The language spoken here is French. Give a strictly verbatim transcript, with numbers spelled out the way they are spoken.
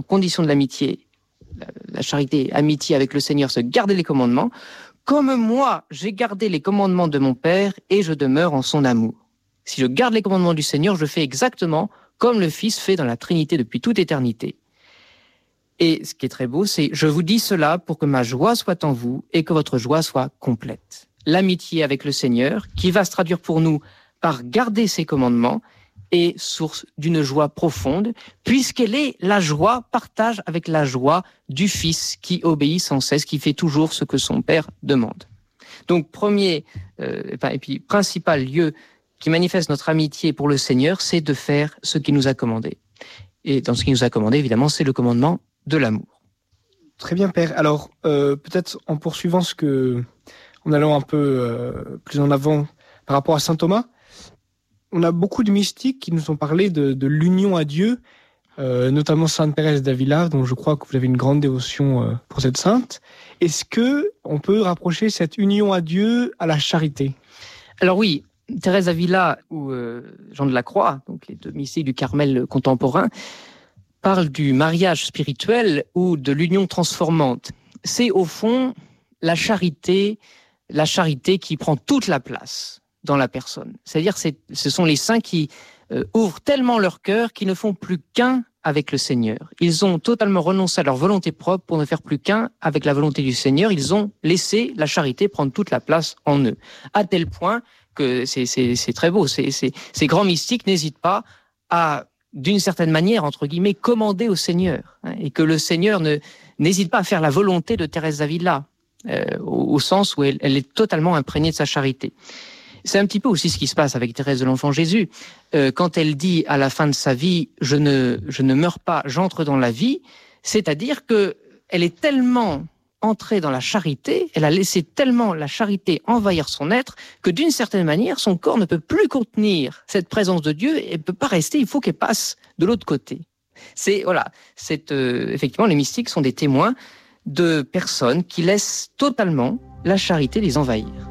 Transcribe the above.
condition de l'amitié, la, la charité, amitié avec le Seigneur, c'est garder les commandements. Comme moi, j'ai gardé les commandements de mon Père et je demeure en son amour. Si je garde les commandements du Seigneur, je fais exactement comme le Fils fait dans la Trinité depuis toute éternité. Et ce qui est très beau, c'est « Je vous dis cela pour que ma joie soit en vous et que votre joie soit complète. » L'amitié avec le Seigneur, qui va se traduire pour nous par garder ses commandements, est source d'une joie profonde, puisqu'elle est la joie, partage avec la joie du Fils qui obéit sans cesse, qui fait toujours ce que son Père demande. Donc, premier euh, et puis principal lieu qui manifeste notre amitié pour le Seigneur, c'est de faire ce qu'il nous a commandé. Et dans ce qu'il nous a commandé, évidemment, c'est le commandement de l'amour. Très bien, Père. Alors, euh, peut-être en poursuivant ce que... en allant un peu euh, plus en avant par rapport à saint Thomas, on a beaucoup de mystiques qui nous ont parlé de, de l'union à Dieu, euh, notamment sainte Thérèse d'Avila, dont je crois que vous avez une grande dévotion euh, pour cette sainte. Est-ce que on peut rapprocher cette union à Dieu à la charité ? Alors oui, Thérèse d'Avila ou euh, Jean de la Croix, donc les deux mystiques du Carmel contemporain, parlent du mariage spirituel ou de l'union transformante. C'est au fond la charité, la charité qui prend toute la place dans la personne. C'est-à-dire c'est, ce sont les saints qui euh, ouvrent tellement leur cœur qu'ils ne font plus qu'un avec le Seigneur. Ils ont totalement renoncé à leur volonté propre pour ne faire plus qu'un avec la volonté du Seigneur. Ils ont laissé la charité prendre toute la place en eux. À tel point que c'est, c'est, c'est très beau. C'est, c'est, ces grands mystiques n'hésitent pas à, d'une certaine manière, entre guillemets, commander au Seigneur. Hein, et que le Seigneur ne, n'hésite pas à faire la volonté de Thérèse d'Avila, euh, au, au sens où elle, elle est totalement imprégnée de sa charité. C'est un petit peu aussi ce qui se passe avec Thérèse de l'Enfant Jésus. Euh, quand elle dit à la fin de sa vie « je ne, je ne meurs pas, j'entre dans la vie », c'est-à-dire qu'elle est tellement entrée dans la charité, elle a laissé tellement la charité envahir son être, que d'une certaine manière, son corps ne peut plus contenir cette présence de Dieu, et ne peut pas rester, il faut qu'elle passe de l'autre côté. C'est, voilà, c'est, euh, effectivement, les mystiques sont des témoins de personnes qui laissent totalement la charité les envahir.